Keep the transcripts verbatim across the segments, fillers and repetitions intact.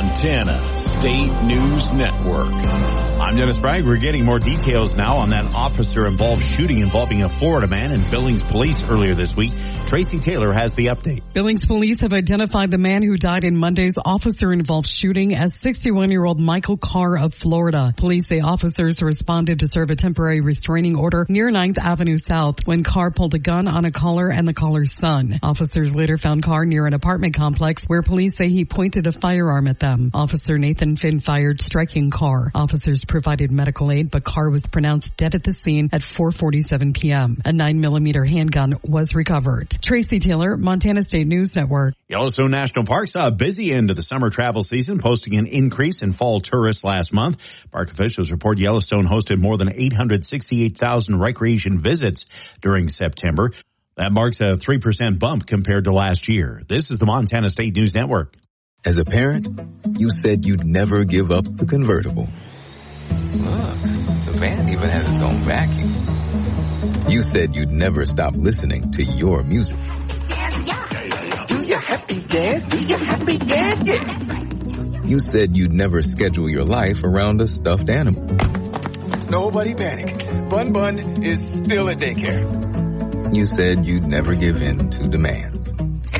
Montana State News Network. I'm Dennis Bragg. We're getting more details now on that officer-involved shooting involving a Florida man in Billings Police earlier this week. Tracy Taylor has the update. Billings Police have identified the man who died in Monday's officer-involved shooting as sixty-one-year-old Michael Carr of Florida. Police say officers responded to serve a temporary restraining order near ninth Avenue South when Carr pulled a gun on a caller and the caller's son. Officers later found Carr near an apartment complex where police say he pointed a firearm at them. Officer Nathan Finn fired, striking Carr. Officers provided medical aid, but Carr was pronounced dead at the scene at four forty-seven p.m. A nine millimeter handgun was recovered. Tracy Taylor, Montana State News Network. Yellowstone National Park saw a busy end of the summer travel season, posting an increase in fall tourists last month. Park officials report Yellowstone hosted more than eight hundred sixty-eight thousand recreation visits during September. That marks a three percent bump compared to last year. This is the Montana State News Network. As a parent, you said you'd never give up the convertible. Look, the van even has its own vacuum. You said you'd never stop listening to your music. Do your happy dance, do your happy dance, yeah. You said you'd never schedule your life around a stuffed animal. Nobody panic. Bun Bun is still at daycare. You said you'd never give in to demands.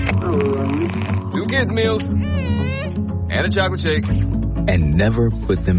Two kids' meals and a chocolate shake. And never put them